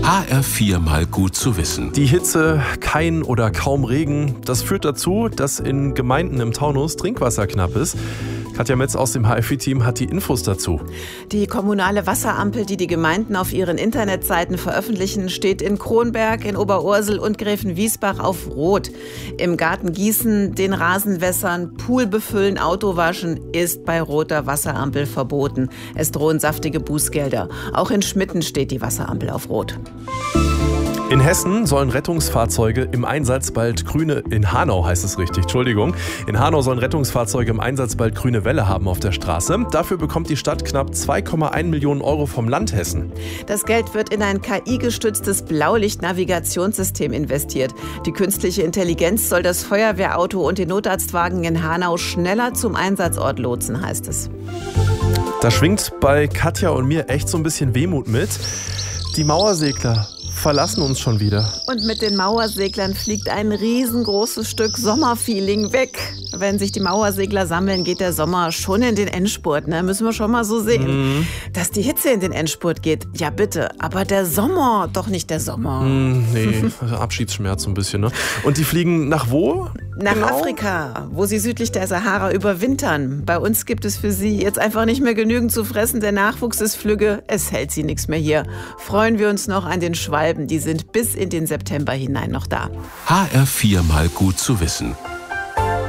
HR4 mal gut zu wissen. Die Hitze, kein oder kaum Regen, das führt dazu, dass in Gemeinden im Taunus Trinkwasser knapp ist. Katja Metz aus dem HFI-Team hat die Infos dazu. Die kommunale Wasserampel, die die Gemeinden auf ihren Internetseiten veröffentlichen, steht in Kronberg, in Oberursel und Gräfenwiesbach auf Rot. Im Garten gießen, den Rasen wässern, Pool befüllen, Auto waschen ist bei roter Wasserampel verboten. Es drohen saftige Bußgelder. Auch in Schmitten steht die Wasserampel auf Rot. In Hessen sollen Rettungsfahrzeuge im Einsatz bald in Hanau heißt es richtig, Entschuldigung. In Hanau sollen Rettungsfahrzeuge im Einsatz bald grüne Welle haben auf der Straße. Dafür bekommt die Stadt knapp 2,1 Millionen Euro vom Land Hessen. Das Geld wird in ein KI-gestütztes Blaulicht-Navigationssystem investiert. Die künstliche Intelligenz soll das Feuerwehrauto und den Notarztwagen in Hanau schneller zum Einsatzort lotsen, heißt es. Da schwingt bei Katja und mir echt so ein bisschen Wehmut mit. Die Mauersegler verlassen uns schon wieder. Und mit den Mauerseglern fliegt ein riesengroßes Stück Sommerfeeling weg. Wenn sich die Mauersegler sammeln, geht der Sommer schon in den Endspurt, ne? Müssen wir schon mal so sehen. Dass die Hitze in den Endspurt geht, ja bitte. Aber der Sommer, doch nicht der Sommer. Nee, Abschiedsschmerz so ein bisschen, ne? Und die fliegen nach wo? Nach Genau. Afrika, wo sie südlich der Sahara überwintern. Bei uns gibt es für sie jetzt einfach nicht mehr genügend zu fressen. Der Nachwuchs ist flügge, es hält sie nichts mehr hier. Freuen wir uns noch an den Schwalben, die sind bis in den September hinein noch da. HR4 mal gut zu wissen.